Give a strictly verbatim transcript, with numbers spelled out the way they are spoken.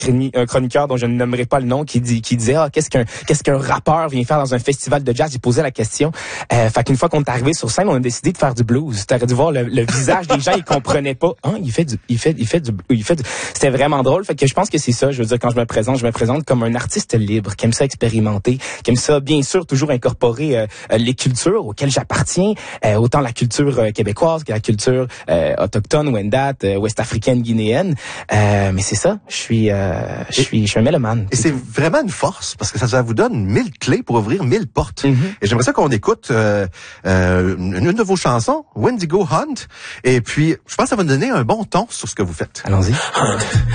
un chroniqueur dont je ne nommerai pas le nom qui dit qui disait ah qu'est-ce qu'un qu'est-ce qu'un rappeur vient faire dans un festival de jazz. Il posait la question. Euh, fait qu'une fois qu'on est arrivé sur scène, on a décidé de faire du blues. T'aurais dû voir le, le visage des gens, ils comprenaient pas. Hein, il fait du il fait il fait du il fait du... C'était vraiment drôle. Fait que je pense que c'est ça. Je veux dire, quand je me présente, je me présente comme un artiste libre qui aime ça expérimenter, qui aime ça bien sûr toujours incorporer euh, les cultures auxquelles j'appartiens, euh, autant la culture euh, québécoise que la culture euh, autochtone, Wendat, euh, ouest-africaine, guinéenne. Euh, mais c'est ça. Je suis euh, je suis je suis un mélomane. Et c'est vraiment une force parce que ça, ça vous donne mille clés pour ouvrir mille portes. Mm-hmm. Et j'aimerais ça qu'on écoute euh, euh, une de vos chansons, Wendigo Hunt. Et puis, je pense que ça va nous donner un bon ton sur ce que vous faites. Allons-y.